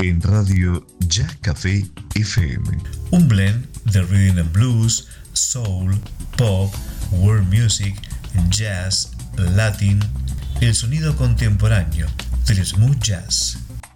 en Radio Ya Café FM. Un blend de rhythm and blues, soul, pop, world music, jazz, latin, el sonido contemporáneo del smooth jazz.